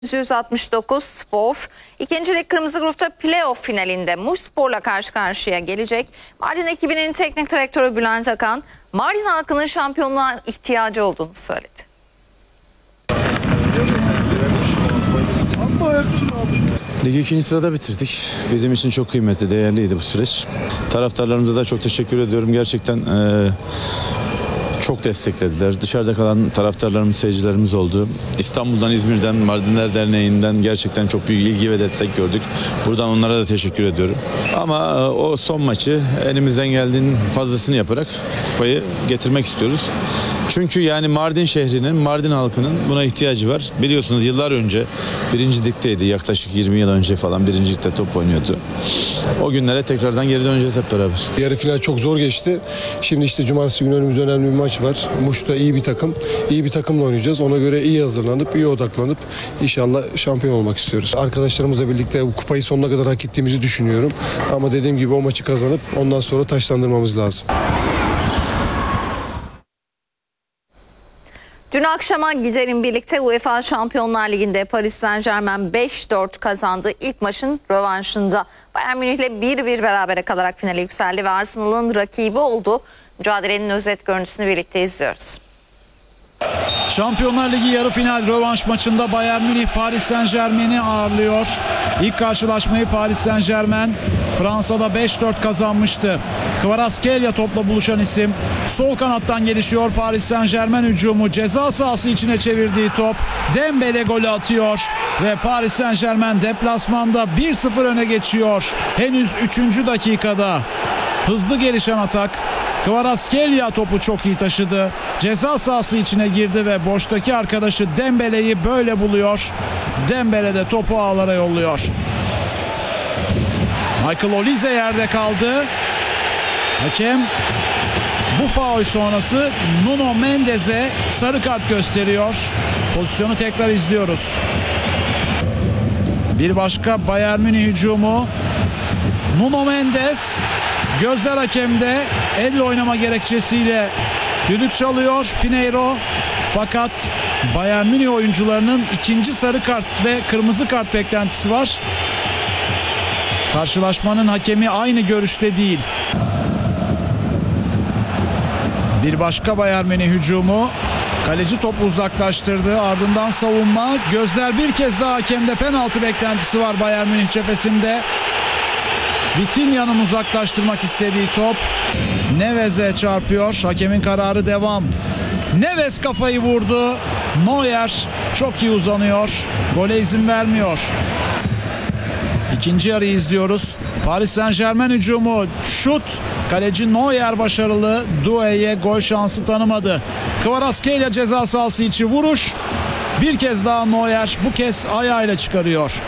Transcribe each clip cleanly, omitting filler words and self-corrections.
1969 Spor, ikincilik kırmızı grupta playoff finalinde Muşspor'la karşı karşıya gelecek. Mardin ekibinin teknik direktörü Bülent Akan, Mardin halkının şampiyonluğa ihtiyacı olduğunu söyledi. Ligi ikinci sırada bitirdik. Bizim için çok kıymetli, değerliydi bu süreç. Taraftarlarımıza da çok teşekkür ediyorum. Gerçekten çok desteklediler. Dışarıda kalan taraftarlarımız, seyircilerimiz oldu. İstanbul'dan, İzmir'den, Mardinler Derneği'nden gerçekten çok büyük ilgi ve destek gördük. Buradan onlara da teşekkür ediyorum. Ama o son maçı elimizden geldiğinin fazlasını yaparak kupayı getirmek istiyoruz. Çünkü yani Mardin şehrinin, Mardin halkının buna ihtiyacı var. Biliyorsunuz yıllar önce birinci ligdeydi. Yaklaşık 20 yıl önce falan birinci ligde top oynuyordu. O günlere tekrardan geri döneceğiz hep beraber. Yarı final çok zor geçti. Şimdi işte cumartesi günü önümüzde önemli bir maç var. Muş'ta iyi bir takım. İyi bir takımla oynayacağız. Ona göre iyi hazırlanıp, iyi odaklanıp inşallah şampiyon olmak istiyoruz. Arkadaşlarımızla birlikte bu kupayı sonuna kadar hak ettiğimizi düşünüyorum. Ama dediğim gibi o maçı kazanıp ondan sonra taşlandırmamız lazım. Dün akşama gidelim birlikte UEFA Şampiyonlar Ligi'nde Paris Saint-Germain 5-4 kazandı. İlk maçın rövanşında Bayern Münih'le 1-1 berabere kalarak finale yükseldi ve Arsenal'ın rakibi oldu. Mücadelenin özet görüntüsünü birlikte izliyoruz. Şampiyonlar Ligi yarı final rövanş maçında Bayern Münih Paris Saint-Germain'i ağırlıyor. İlk karşılaşmayı Paris Saint-Germain Fransa'da 5-4 kazanmıştı. Kvaratskhelia topla buluşan isim. Sol kanattan gelişiyor Paris Saint-Germain hücumu. Ceza sahası içine çevirdiği top. Dembele golü atıyor ve Paris Saint-Germain deplasmanda 1-0 öne geçiyor. Henüz 3. dakikada. Hızlı gelişen atak. Kvaratskhelia topu çok iyi taşıdı. Ceza sahası içine girdi ve boştaki arkadaşı Dembele'yi böyle buluyor. Dembele de topu ağlara yolluyor. Michael Olise yerde kaldı. Hakem bu faul sonrası Nuno Mendes'e sarı kart gösteriyor. Pozisyonu tekrar izliyoruz. Bir başka Bayern Münih hücumu. Nuno Mendes gözler hakemde, elle oynama gerekçesiyle düdük çalıyor Pinheiro. Fakat Bayern Münih oyuncularının ikinci sarı kart ve kırmızı kart beklentisi var. Karşılaşmanın hakemi aynı görüşte değil. Bir başka Bayern Münih hücumu. Kaleci topu uzaklaştırdı. Ardından savunma. Gözler bir kez daha hakemde, penaltı beklentisi var Bayern Münih cephesinde. Vitinha'nın uzaklaştırmak istediği top Neves'e çarpıyor. Hakemin kararı devam. Neves kafayı vurdu. Neuer çok iyi uzanıyor. Gole izin vermiyor. İkinci yarıyı izliyoruz. Paris Saint-Germain hücumu. Şut. Kaleci Neuer başarılı. Doué'ye gol şansı tanımadı. Kvaratskhelia ceza sahası içi vuruş. Bir kez daha Neuer bu kez ayağıyla çıkarıyor.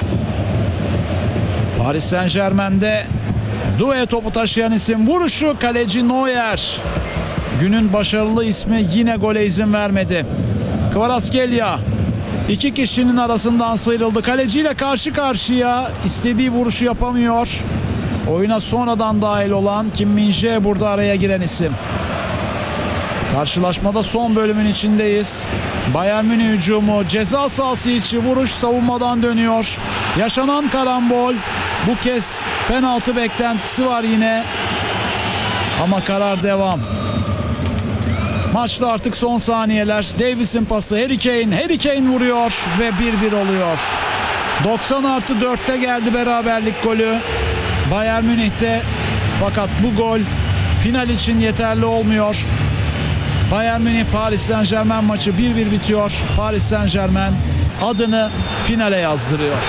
Paris Saint-Germain'de Doué topu taşıyan isim, vuruşu kaleci Neuer. Günün başarılı ismi yine gole izin vermedi. Kvaratskhelia iki kişinin arasından sıyrıldı. Kaleciyle karşı karşıya, istediği vuruşu yapamıyor. Oyuna sonradan dahil olan Kim Min-jae burada araya giren isim. Karşılaşmada son bölümün içindeyiz. Bayern Münih hücumu, ceza sahası içi vuruş, savunmadan dönüyor. Yaşanan karambol, bu kez penaltı beklentisi var yine. Ama karar devam. Maçta artık son saniyeler. Davies'in pası, Harry Kane vuruyor ve 1-1 oluyor. 90+4'te geldi beraberlik golü Bayern Münih'te. Fakat bu gol final için yeterli olmuyor. Bayern Münih Paris Saint-Germain maçı 1-1 bitiyor. Paris Saint-Germain adını finale yazdırıyor.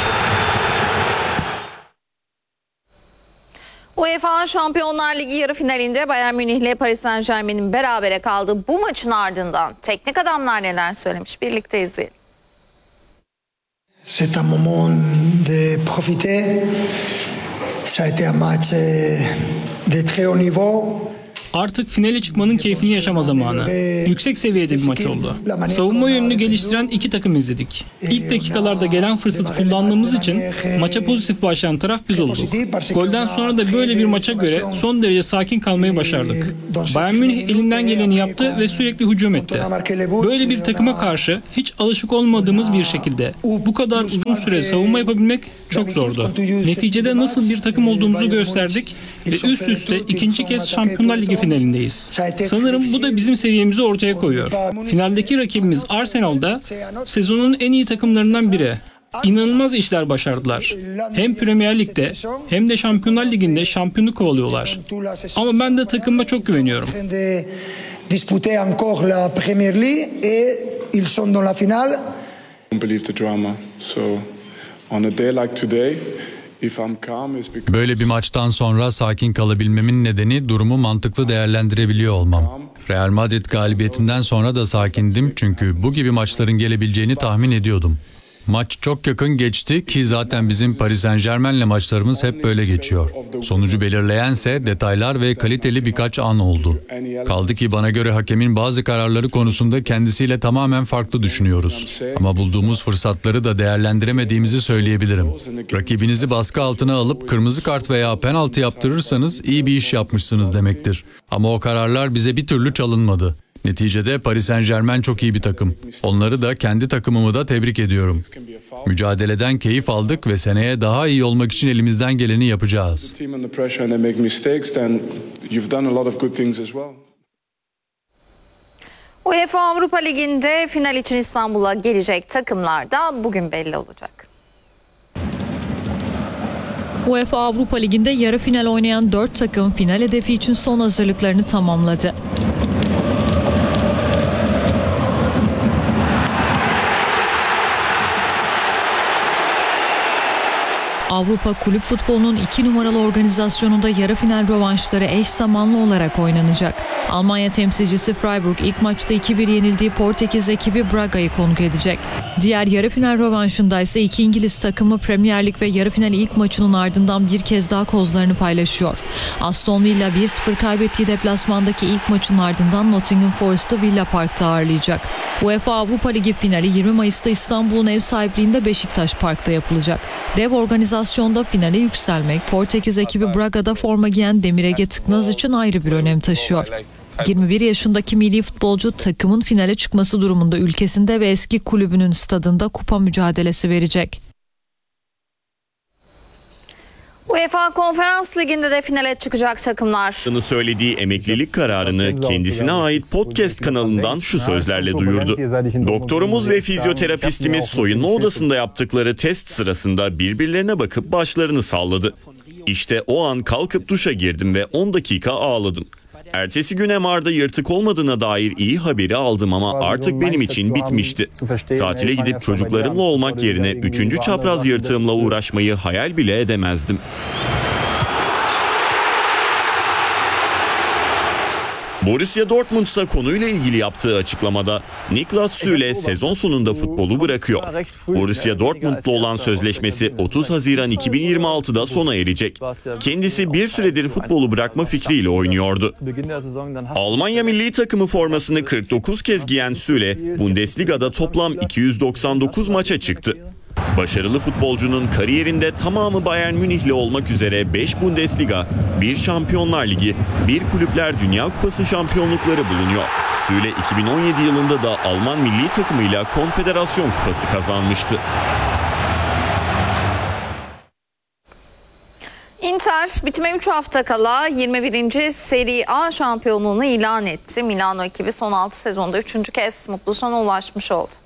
UEFA Şampiyonlar Ligi yarı finalinde Bayern Münih ile Paris Saint-Germain'in berabere kaldığı bu maçın ardından teknik adamlar neler söylemiş, birlikte izleyelim. C'est un moment de profiter. Ça a été un match de très haut niveau. Artık finale çıkmanın keyfini yaşama zamanı. Yüksek seviyede bir maç oldu. Savunma yönünü geliştiren iki takım izledik. İlk dakikalarda gelen fırsatı kullandığımız için maça pozitif başlayan taraf biz olduk. Golden sonra da böyle bir maça göre son derece sakin kalmayı başardık. Bayern Münih elinden geleni yaptı ve sürekli hücum etti. Böyle bir takıma karşı hiç alışık olmadığımız bir şekilde bu kadar uzun süre savunma yapabilmek çok zordu. Neticede nasıl bir takım olduğumuzu gösterdik ve üst üste ikinci kez Şampiyonlar Ligi finalindeyiz. Sanırım bu da bizim seviyemizi ortaya koyuyor. Finaldeki rakibimiz Arsenal da sezonun en iyi takımlarından biri. İnanılmaz işler başardılar. Hem Premier Lig'de hem de Şampiyonlar Ligi'nde şampiyonluk kovalıyorlar. Ama ben de takımıma çok güveniyorum. Disputer encore la Premier League et ils sont dans la finale. I don't believe the drama. So on a day like today, if I'm calm, it's because Böyle bir maçtan sonra sakin kalabilmemin nedeni durumu mantıklı değerlendirebiliyor olmam. Real Madrid galibiyetinden sonra da sakindim çünkü bu gibi maçların gelebileceğini tahmin ediyordum. Maç çok yakın geçti ki zaten bizim Paris Saint-Germain'le maçlarımız hep böyle geçiyor. Sonucu belirleyense detaylar ve kaliteli birkaç an oldu. Kaldı ki bana göre hakemin bazı kararları konusunda kendisiyle tamamen farklı düşünüyoruz. Ama bulduğumuz fırsatları da değerlendiremediğimizi söyleyebilirim. Rakibinizi baskı altına alıp kırmızı kart veya penaltı yaptırırsanız iyi bir iş yapmışsınız demektir. Ama o kararlar bize bir türlü çalınmadı. Neticede Paris Saint-Germain çok iyi bir takım. Onları da kendi takımımı da tebrik ediyorum. Mücadeleden keyif aldık ve seneye daha iyi olmak için elimizden geleni yapacağız. team under pressure and they make mistakes, then you've done a lot of good things as well. UEFA Avrupa Ligi'nde final için İstanbul'a gelecek takımlar da bugün belli olacak. UEFA Avrupa Ligi'nde yarı final oynayan 4 takım final hedefi için son hazırlıklarını tamamladı. Avrupa Kulüp Futbolu'nun 2 numaralı organizasyonunda yarı final rövanşları eş zamanlı olarak oynanacak. Almanya temsilcisi Freiburg ilk maçta 2-1 yenildiği Portekiz ekibi Braga'yı konuk edecek. Diğer yarı final rövanşında ise iki İngiliz takımı Premier Lig ve yarı final ilk maçının ardından bir kez daha kozlarını paylaşıyor. Aston Villa 1-0 kaybettiği deplasmandaki ilk maçın ardından Nottingham Forest'ı Villa Park'ta ağırlayacak. UEFA Avrupa Ligi finali 20 Mayıs'ta İstanbul'un ev sahipliğinde Beşiktaş Park'ta yapılacak. Dev organizasyonda finale yükselmek Portekiz ekibi Braga'da forma giyen Demir Ege Tıknaz için ayrı bir önem taşıyor. 21 yaşındaki milli futbolcu takımın finale çıkması durumunda ülkesinde ve eski kulübünün stadında kupa mücadelesi verecek. UEFA Konferans Ligi'nde de finale çıkacak takımlar. Söylediği emeklilik kararını kendisine ait podcast kanalından şu sözlerle duyurdu. Doktorumuz ve fizyoterapistimiz soyunma odasında yaptıkları test sırasında birbirlerine bakıp başlarını salladı. İşte o an kalkıp duşa girdim ve 10 dakika ağladım. Ertesi gün MR'da yırtık olmadığına dair iyi haberi aldım ama artık benim için bitmişti. Tatile gidip çocuklarımla olmak yerine 3. çapraz yırtığımla uğraşmayı hayal bile edemezdim. Borussia Dortmund ise konuyla ilgili yaptığı açıklamada Niklas Süle sezon sonunda futbolu bırakıyor. Borussia Dortmund'la olan sözleşmesi 30 Haziran 2026'da sona erecek. Kendisi bir süredir futbolu bırakma fikriyle oynuyordu. Almanya milli takımı formasını 49 kez giyen Süle, Bundesliga'da toplam 299 maça çıktı. Başarılı futbolcunun kariyerinde tamamı Bayern Münih'le olmak üzere 5 Bundesliga, 1 Şampiyonlar Ligi, 1 Kulüpler Dünya Kupası şampiyonlukları bulunuyor. Süle 2017 yılında da Alman milli takımıyla Konfederasyon Kupası kazanmıştı. Inter bitime 3 hafta kala 21. Serie A şampiyonluğunu ilan etti. Milano ekibi son 6 sezonda 3. kez mutlu sona ulaşmış oldu.